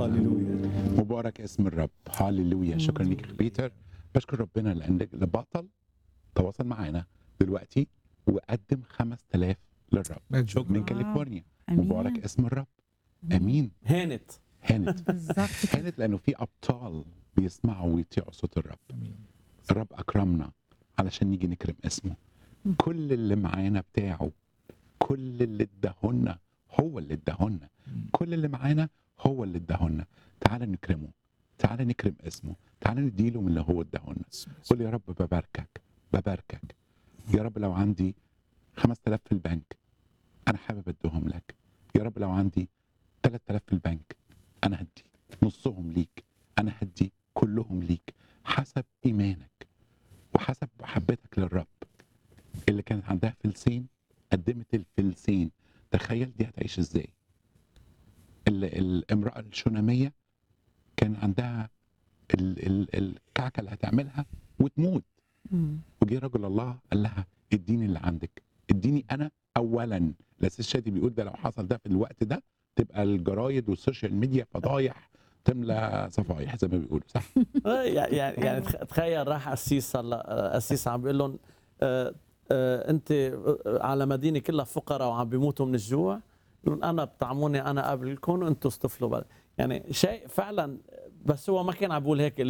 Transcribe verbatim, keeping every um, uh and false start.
هاليلويا. مبارك اسم الرب. هاليلويا. شكرا ليك يا بيتر. بشكر ربنا لان اللي بطل تواصل معانا دلوقتي وقدم خمس تلاف للرب مجد. من واو. كاليفورنيا. أمين. مبارك اسم الرب. امين. هانت. هانت بالظبط كده. هانت لانه في ابطال بيسمعوا ويطيعوا صوت الرب. امين. الرب اكرمنا علشان نيجي نكرم اسمه. كل اللي معانا بتاعه، كل اللي اداهولنا هو اللي اداهولنا، كل اللي معانا هو اللي اداهولنا. تعال نكرمه، تعال نكرم اسمه، تعال نديله من اللي هو اداهولنا. قول يا رب بباركك بباركك يا رب. لو عندي خمس تلاف في البنك انا حابب اديهم لك. يا رب لو عندي ثلاثة آلاف في البنك انا هدي نصهم ليك، انا هدي كلهم ليك حسب ايمانك وحسب محبتك للرب. اللي كانت عندها فلسين قدمت الفلسين. تخيل دي هتعيش ازاي. ال- الامرأة الشونامية كان عندها ال- ال- الكعكة اللي هتعملها وتموت، مم. وجي رجل الله قال لها اديني اللي عندك، اديني انا اولا. لاسيس شادي بيقول ده لو حصل ده في الوقت ده تبقى الجرايد والسوشيال ميديا فضايح تملى صفايح زي ما بيقولوا، صح؟ يعني يعني تخ- تخيل راح قسيس هلا قسيس عم بيقول لهم آه، آه، انت على مدينه كلها فقراء وعم بيموتوا من الجوع، يقولون انا بطعموني انا قبلكم وانتم اصطفلوا بقى. يعني شيء فعلا، بس هو ما كان عم بيقول هيك